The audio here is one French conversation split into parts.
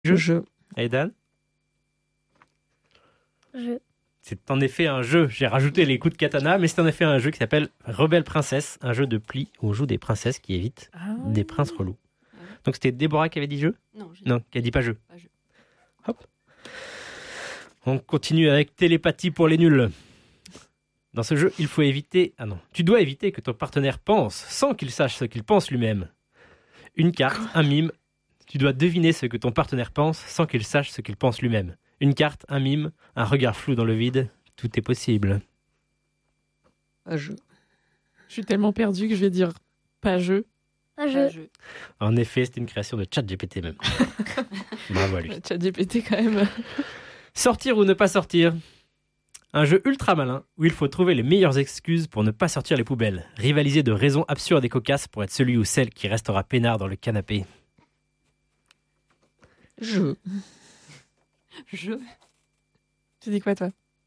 Jeu. Aidan? Jeu. C'est en effet un jeu. J'ai rajouté les coups de katana, mais c'est en effet un jeu qui s'appelle Rebelle Princesse, un jeu de pli où on joue des princesses qui évitent des princes relous. Donc c'était Déborah qui avait dit jeu? Non, qui a dit pas jeu. Pas jeu. Hop. On continue avec télépathie pour les nuls. Dans ce jeu, il faut éviter... Ah non. Tu dois éviter que ton partenaire pense sans qu'il sache ce qu'il pense lui-même. Une carte, un mime. Tu dois deviner ce que ton partenaire pense sans qu'il sache ce qu'il pense lui-même. Une carte, un mime, un regard flou dans le vide. Tout est possible. Pas jeu. Je suis tellement perdue que je vais dire pas jeu. Pas jeu. En effet, c'était une création de ChatGPT même. Bravo à lui. ChatGPT quand même. Sortir ou ne pas sortir. Un jeu ultra malin où il faut trouver les meilleures excuses pour ne pas sortir les poubelles. Rivaliser de raisons absurdes et cocasses pour être celui ou celle qui restera peinard dans le canapé. Jeu. Jeu. Tu dis quoi toi?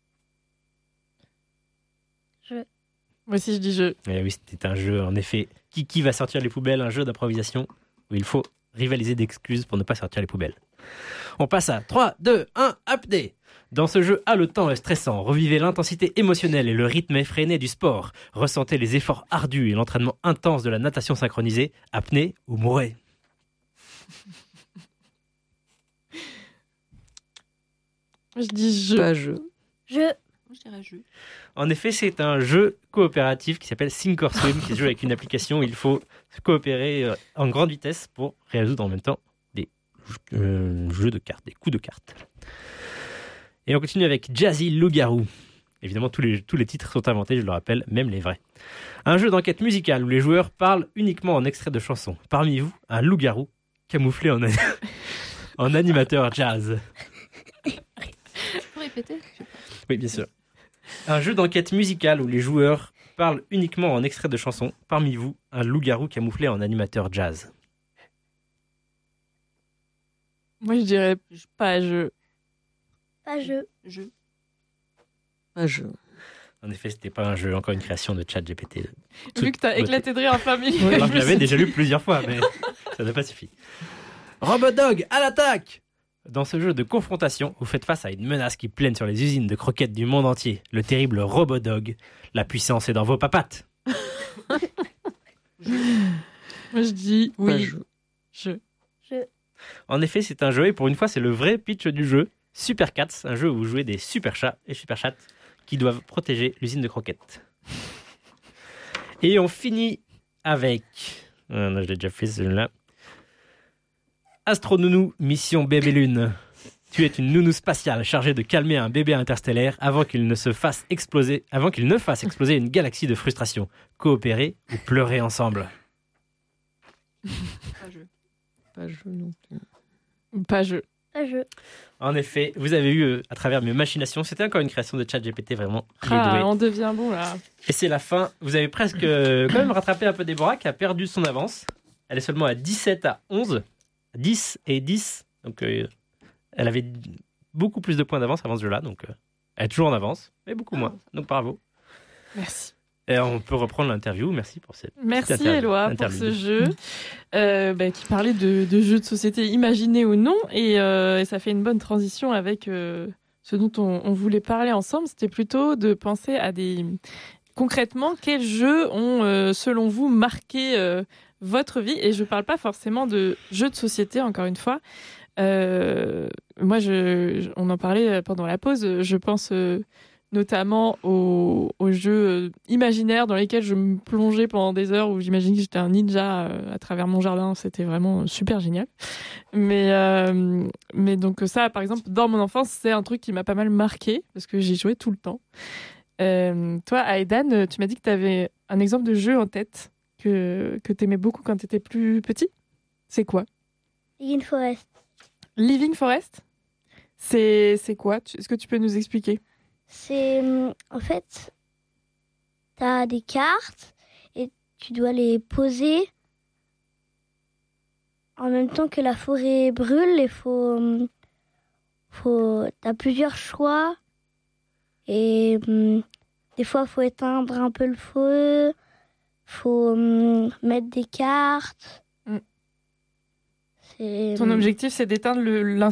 Jeu. Moi aussi je dis jeu. Eh oui, c'était un jeu en effet. Qui va sortir les poubelles? Un jeu d'improvisation où il faut rivaliser d'excuses pour ne pas sortir les poubelles. On passe à 3, 2, 1, apnée. Dans ce jeu haletant et stressant, revivez l'intensité émotionnelle et le rythme effréné du sport. Ressentez les efforts ardus et l'entraînement intense de la natation synchronisée. Apnée ou mourez. Je dis jeu. Pas jeu. Jeu. Moi, je dirais jeu. En effet, c'est un jeu coopératif qui s'appelle Sink or Swim, qui se joue avec une application où il faut coopérer en grande vitesse pour résoudre en même temps des jeux de cartes, des coups de cartes. Et on continue avec Jazzy Loup-Garou. Évidemment, tous les titres sont inventés, je le rappelle, même les vrais. Un jeu d'enquête musicale où les joueurs parlent uniquement en extraits de chansons. Parmi vous, un loup-garou camouflé en animateur jazz. Tu peux répéter? Oui, bien sûr. Un jeu d'enquête musicale où les joueurs parlent uniquement en extraits de chansons. Parmi vous, un loup-garou camouflé en animateur jazz. Moi je dirais pas jeu. Pas jeu. Jeu. Pas jeu. En effet, c'était pas un jeu, encore une création de ChatGPT. Vu que t'as éclaté de rire en famille. Alors que je l'avais déjà lu plusieurs fois, mais ça n'a pas suffi. Robodog, à l'attaque! Dans ce jeu de confrontation, vous faites face à une menace qui plane sur les usines de croquettes du monde entier. Le terrible Robodog. La puissance est dans vos papates. Moi je dis Pas oui. jeu. Jeu. Jeu. En effet, c'est un jeu, et pour une fois, c'est le vrai pitch du jeu. Super Cats, un jeu où vous jouez des super chats et super chattes qui doivent protéger l'usine de croquettes. Et on finit avec... non, je l'ai déjà fait celui-là. Astronounou, mission bébé lune. Tu es une nounou spatiale chargée de calmer un bébé interstellaire avant qu'il ne fasse exploser une galaxie de frustration. Coopérer ou pleurer ensemble. Pas jeu. Pas jeu non plus. Pas jeu. Pas jeu. En effet, vous avez eu, à travers mes machinations, c'était encore une création de ChatGPT, vraiment. Il est doué. On devient bon là. Et c'est la fin. Vous avez presque quand même rattrapé un peu Déborah qui a perdu son avance. Elle est seulement à 17 à 11. 10 et 10. Donc elle avait beaucoup plus de points d'avance avant ce jeu-là. Donc elle est toujours en avance, mais beaucoup moins. Donc bravo. Merci. Et on peut reprendre l'interview. Merci pour cette Merci petite Éloi pour interlude. ce jeu qui parlait de jeux de société imaginés ou non. Et ça fait une bonne transition avec ce dont on voulait parler ensemble. C'était plutôt de penser à des... Concrètement, quels jeux ont, selon vous, marqué votre vie? Et je ne parle pas forcément de jeux de société, encore une fois. Moi, on en parlait pendant la pause. Je pense notamment aux jeux imaginaires dans lesquels je me plongeais pendant des heures où j'imagine que j'étais un ninja à travers mon jardin. C'était vraiment super génial. Mais donc ça, par exemple, dans mon enfance, c'est un truc qui m'a pas mal marqué parce que j'y jouais tout le temps. Toi, Aidan, tu m'as dit que tu avais un exemple de jeu en tête que tu aimais beaucoup quand tu étais plus petit. C'est quoi? Living Forest. Living Forest? C'est quoi? Est-ce que tu peux nous expliquer? C'est... En fait, t'as des cartes et tu dois les poser en même temps que la forêt brûle. T'as plusieurs choix. Et des fois, il faut éteindre un peu le feu. Il faut mettre des cartes. C'est c'est... Ton objectif, c'est d'éteindre